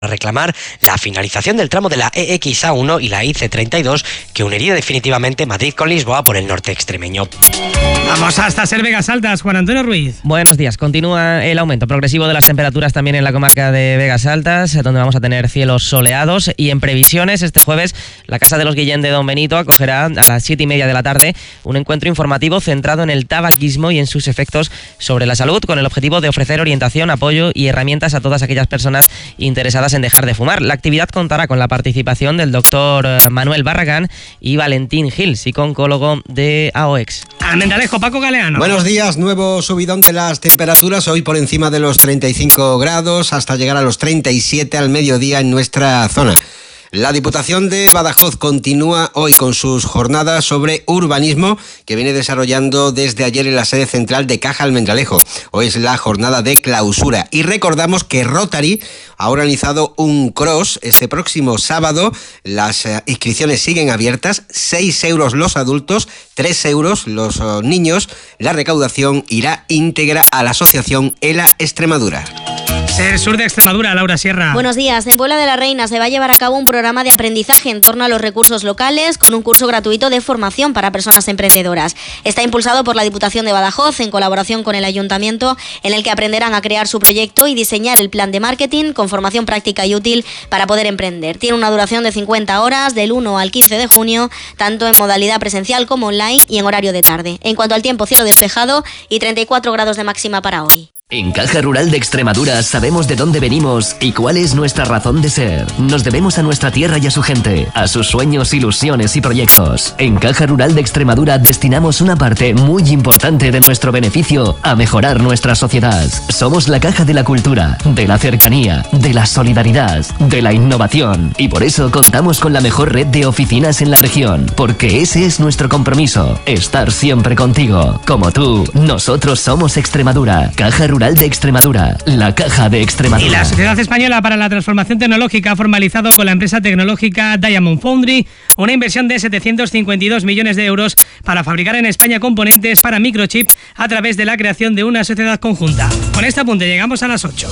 reclamar la finalización del tramo de la EXA1 y la IC32 que uniría definitivamente Madrid con Lisboa por el norte extremeño. Vamos hasta ser Vegas Altas, Juan Antonio Ruiz. Buenos días. Continúa el aumento progresivo de las temperaturas también en la comarca de Vegas Altas, donde vamos a tener cielos soleados, y en previsiones este jueves la Casa de los Guillén de Don Benito acogerá a las 7:30 de la tarde un encuentro informativo centrado en el tabaquismo y en sus efectos sobre la salud, con el objetivo de ofrecer orientación, apoyo y herramientas a todas aquellas personas interesadas en dejar de fumar. La actividad contará con la participación del doctor Manuel Barragán y Valentín Gil, psicólogo de AOEX. Almendralejo, Paco Galeano. Buenos días. Nuevo subidón de las temperaturas, hoy por encima de los 35 grados hasta llegar a los 37 al mediodía en nuestra zona. La Diputación de Badajoz continúa hoy con sus jornadas sobre urbanismo que viene desarrollando desde ayer en la sede central de Caja Almendralejo. Hoy es la jornada de clausura y recordamos que Rotary ha organizado un cross este próximo sábado. Las inscripciones siguen abiertas, 6 euros los adultos, 3 euros los niños. La recaudación irá íntegra a la asociación ELA Extremadura. Ser Sur de Extremadura, Laura Sierra. Buenos días. En Puebla de la Reina se va a llevar a cabo un programa de aprendizaje en torno a los recursos locales con un curso gratuito de formación para personas emprendedoras. Está impulsado por la Diputación de Badajoz en colaboración con el Ayuntamiento, en el que aprenderán a crear su proyecto y diseñar el plan de marketing con formación práctica y útil para poder emprender. Tiene una duración de 50 horas del 1 al 15 de junio, tanto en modalidad presencial como online y en horario de tarde. En cuanto al tiempo, cielo despejado y 34 grados de máxima para hoy. En Caja Rural de Extremadura sabemos de dónde venimos y cuál es nuestra razón de ser. Nos debemos a nuestra tierra y a su gente, a sus sueños, ilusiones y proyectos. En Caja Rural de Extremadura destinamos una parte muy importante de nuestro beneficio a mejorar nuestra sociedad. Somos la caja de la cultura, de la cercanía, de la solidaridad, de la innovación, y por eso contamos con la mejor red de oficinas en la región, porque ese es nuestro compromiso, estar siempre contigo. Como tú, nosotros somos Extremadura. Caja Rural de Extremadura, la caja de Extremadura. Y la Sociedad Española para la Transformación Tecnológica ha formalizado con la empresa tecnológica Diamond Foundry una inversión de 752 millones de euros para fabricar en España componentes para microchip a través de la creación de una sociedad conjunta. Con este apunte llegamos a las 8.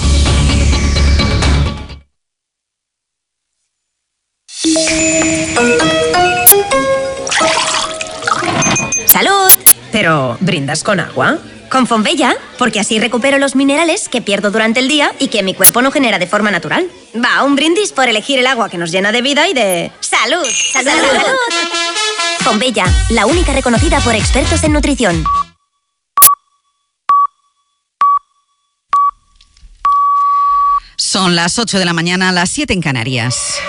¡Salud! ¿Pero brindas con agua? Con Fonbella, porque así recupero los minerales que pierdo durante el día y que mi cuerpo no genera de forma natural. Va, un brindis por elegir el agua que nos llena de vida y de... ¡Salud! ¡Salud! ¡Salud! Fonbella, la única reconocida por expertos en nutrición. Son las 8 de la mañana, las 7 en Canarias.